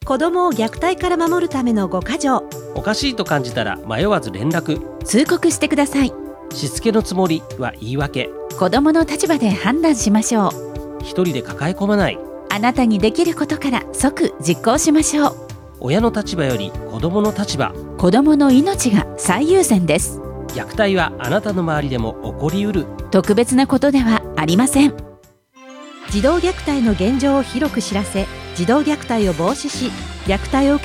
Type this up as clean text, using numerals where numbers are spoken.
子どもを虐待から守るための5か条。 おかしいと感じたら迷わず連絡。 通告してください。 しつけのつもりは言い訳。 子どもの立場で判断しましょう。 一人で抱え込まない。 あなたにできることから即実行しましょう。 親の立場より子どもの立場。 子どもの命が最優先です。 虐待はあなたの周りでも起こりうる。 特別なことではありません。 児童虐待の現状を広く知らせ、児童虐待を防止し、虐待を受け